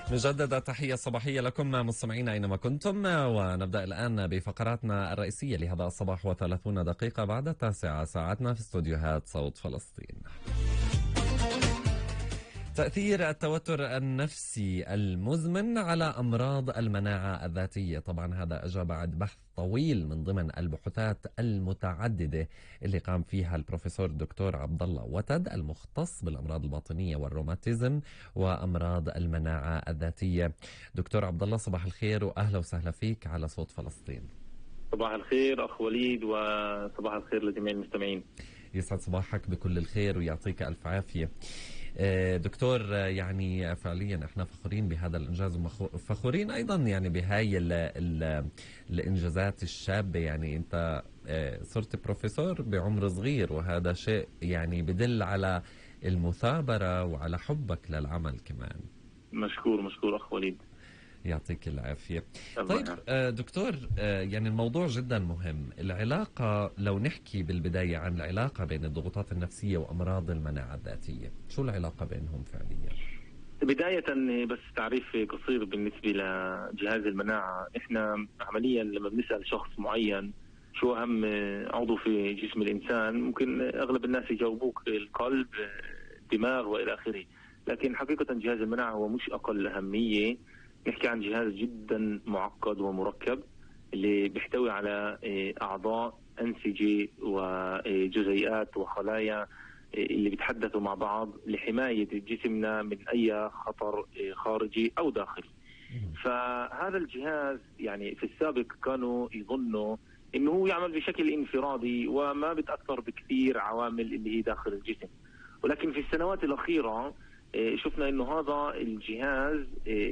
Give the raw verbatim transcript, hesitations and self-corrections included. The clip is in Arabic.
مجددا تحية صباحية لكم مستمعينا أينما كنتم، ونبدأ الآن بفقراتنا الرئيسية لهذا الصباح وثلاثون دقيقة بعد التاسعة ساعتنا في استوديوهات صوت فلسطين. تأثير التوتر النفسي المزمن على أمراض المناعة الذاتية. طبعا هذا أجى بعد بحث طويل من ضمن البحوثات المتعددة اللي قام فيها البروفيسور الدكتور عبد الله وتد المختص بالأمراض الباطنية والروماتيزم وأمراض المناعة الذاتية. دكتور عبد الله صباح الخير وأهلا وسهلا فيك على صوت فلسطين. صباح الخير أخ وليد وصباح الخير لجميع المستمعين. يسعد صباحك بكل الخير ويعطيك ألف عافية. دكتور، يعني فعليا احنا فخورين بهذا الانجاز وفخورين ايضا يعني بهاي ال ال الانجازات الشابه. يعني انت صرت بروفيسور بعمر صغير، وهذا شيء يعني بدل على المثابره وعلى حبك للعمل كمان. مشكور مشكور اخ وليد، يعطيك العافية. طيب دكتور، يعني الموضوع جدا مهم، العلاقة، لو نحكي بالبداية عن العلاقة بين الضغوطات النفسية وأمراض المناعة الذاتية، شو العلاقة بينهم فعليا؟ بداية بس تعريف قصير بالنسبة لجهاز المناعة. احنا عمليا لما بنسأل شخص معين شو أهم عضو في جسم الإنسان، ممكن أغلب الناس يجاوبوك القلب، الدماغ وإلى آخره، لكن حقيقة جهاز المناعة هو مش أقل أهمية. نحكي عن جهاز جدا معقد ومركب اللي بيحتوي على أعضاء، أنسجة وجزيئات وخلايا اللي بيتحدثوا مع بعض لحماية جسمنا من أي خطر خارجي أو داخلي. فهذا الجهاز يعني في السابق كانوا يظنوا إنه هو يعمل بشكل انفرادي وما بتأثر بكثير عوامل اللي هي داخل الجسم، ولكن في السنوات الأخيرة شفنا إنه هذا الجهاز